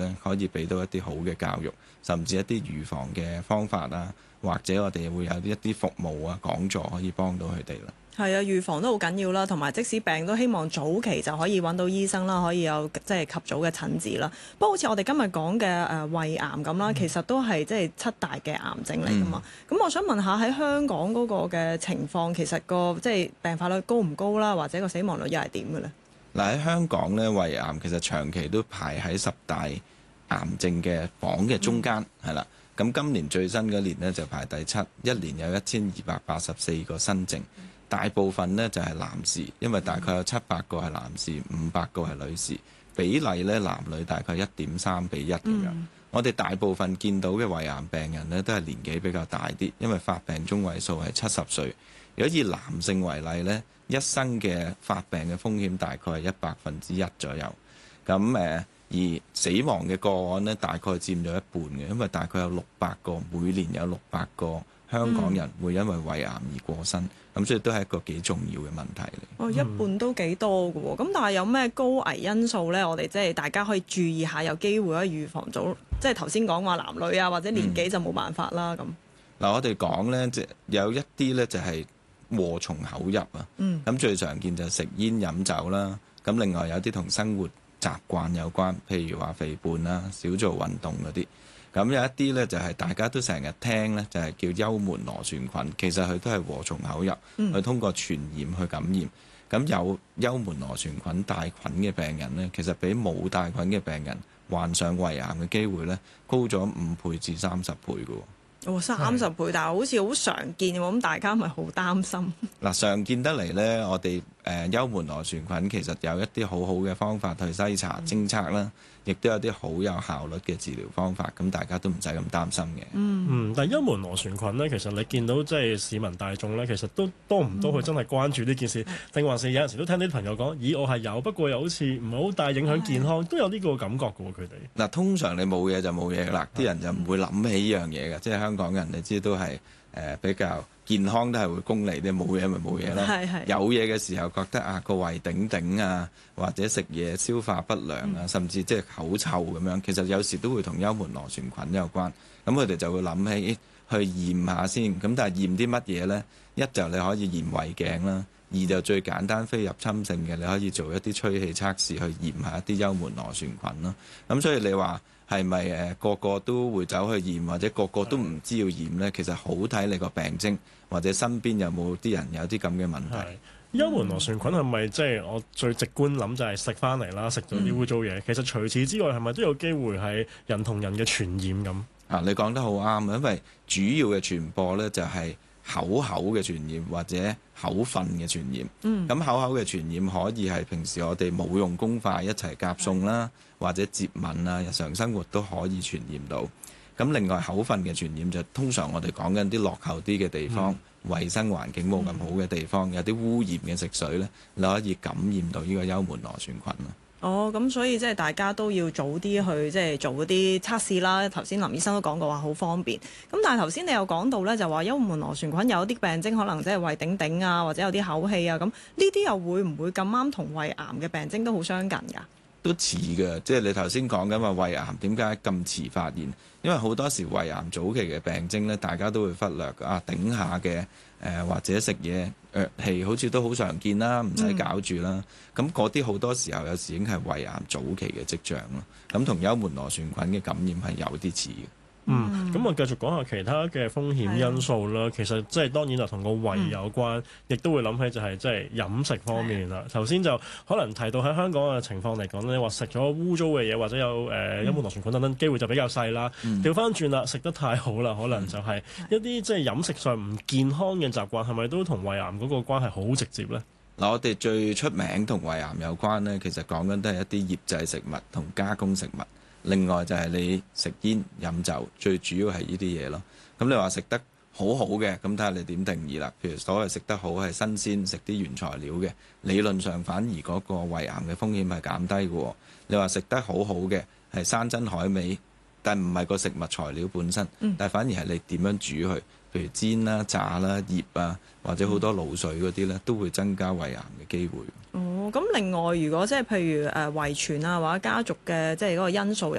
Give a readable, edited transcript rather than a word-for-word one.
咧，可以俾到一啲好嘅教育，甚至一啲預防嘅方法啊，或者我哋會有一啲服務啊、講座可以幫到佢哋啦。 係啊，預防都好緊要啦，同埋即使病都希望早期就可以揾到醫生啦，可以有即係及早嘅診治啦。不過好似我哋今日講嘅胃癌咁啦，其實都係即係7大嘅癌症嚟噶嘛。咁我想問下喺香港嗰個嘅情況，其實個即係病發率高唔高啦，或者個死亡率又係點嘅呢？ 嗱，喺香港咧，胃癌其實長期都排喺10大癌症嘅榜嘅中間，係啦。咁今年最新嗰年呢，就排第7，一年有1284個新症。大部分呢就係男士，因為大概有700個係男士，500個係女士，比例呢男女大概1.3比1咁樣。我哋大部分見到嘅胃癌病人呢都係年紀比較大啲，因為發病中位數係70歲。如果以男性為例呢，一生嘅發病嘅風險大概係1%左右。咁而死亡嘅個案呢，大概佔咗一半嘅，因為大概有600個，每年有600個香港人會因為胃癌而過身。咁所以都係一個幾重要嘅問題嚟。 一半都幾多㗎喎。咁但係有咩高危因素呢？我哋即係大家可以注意下，有機會可以預防早。即係頭先講話男女啊，或者年紀就冇辦法啦。咁嗱，我哋講呢，即有一啲呢就係禍從口入啊。咁最常見就係食煙飲酒啦。咁另外有啲同生活習慣有關，譬如話肥胖啦、少做運動嗰啲。咁有一啲呢，就係大家都成日聽呢，就係叫幽門螺旋菌，其實佢都係禍從口入，佢通過傳染去感染。咁有幽門螺旋菌帶菌嘅病人呢，其實比冇帶菌嘅病人患上胃癌嘅機會呢，高咗5倍至30倍嘅。 哦，30倍，但係好似好常見喎，咁大家咪好擔心。 嗱，常見得嚟呢，我哋幽門螺旋菌其實有一啲好好嘅方法去篩查偵測啦，亦都有啲好有效率嘅治療方法，咁大家都唔使咁擔心嘅。 但係幽門螺旋菌呢，其實你見到即係市民大眾呢，其實都多唔多去真係關注呢件事，定還是有陣時都聽啲朋友講，咦，我係有，不過又好似唔係好大影響健康，都有呢個感覺嘅喎，佢哋。嗱， 通常你冇嘢就冇嘢啦，啲人就唔會諗起呢樣嘢嘅，即係香港人你知都係比較健康，都係會功利啲，冇嘢咪冇嘢啦。有嘢嘅時候覺得個胃頂頂啊，或者食嘢消化不良啊，甚至即係口臭咁樣，其實有時都會同幽門螺旋菌有關。咁佢哋就會諗起去驗下先。咁但係驗啲乜嘢呢？一就你可以驗胃鏡啦，二就最簡單非入侵性嘅，你可以做一啲吹氣測試去驗下一啲幽門螺旋菌啦。咁所以你話係咪個個都會走去驗，或者個個都唔知要驗呢？其實好睇你個病徵，或者身邊有冇啲人有啲咁嘅問題。 幽門螺旋菌係咪即係我最直觀諗就係食翻嚟啦，食咗啲污糟嘢？其實除此之外，係咪都有機會係人同人嘅傳染咁？ 你講得好啱，因為主要嘅傳播呢，就係口嘅傳染或者口糞嘅傳染。咁口嘅傳染可以係平時我哋冇用公筷一齊夾餸啦，或者接吻啊，日常生活都可以傳染到。咁另外口糞嘅傳染就通常我哋講緊啲落後啲嘅地方，衛生環境冇咁好嘅地方，有啲污染嘅食水呢，你可以感染到呢個幽門螺旋菌啦。 咁所以即係大家都要早啲去即係做嗰啲測試啦。頭先林醫生都講過話好方便。咁但係頭先你又講到呢，就話幽門螺旋菌有啲病徵可能即係胃頂頂啊，或者有啲口氣啊，咁呢啲又會唔會咁啱同胃癌嘅病徵都好相近㗎？ 都似嘅，即係你頭先講緊話胃癌點解咁遲發現？因為好多時胃癌早期嘅病徵呢，大家都會忽略頂下嘅或者食嘢氣好似都好常見啦，唔使搞住啦。咁嗰啲好多時候有時已經係胃癌早期嘅跡象咯。咁同幽門螺旋菌嘅感染係有啲似嘅。 咁我繼續講下其他嘅風險因素啦。其實即係當然就同個胃有關，亦都會諗起就係即係飲食方面啦。頭先就可能提到喺香港嘅情況嚟講咧，話食咗污糟嘅嘢或者有幽門螺旋菌等等機會就比較細啦。調翻轉啦，食得太好啦，可能就係一啲即係飲食上唔健康嘅習慣，係咪都同胃癌嗰個關係好直接呢？ 嗱，我哋最出名同胃癌有關呢，其實講緊都係一啲醃製食物同加工食物。另外就係你食煙飲酒，最主要係呢啲嘢咯。咁你話食得好好嘅，咁睇下你點定義啦。譬如所謂食得好係新鮮，食啲原材料嘅，理論上反而嗰個胃癌嘅風險係減低嘅。你話食得好好嘅係山珍海味，但唔係個食物材料本身，但反而係你點樣煮佢，譬如煎啦、炸啦、醃啊，或者好多鹵水嗰啲呢，都會增加胃癌嘅機會。 咁另外如果即係譬如遺傳啊或者家族嘅即係嗰個因素。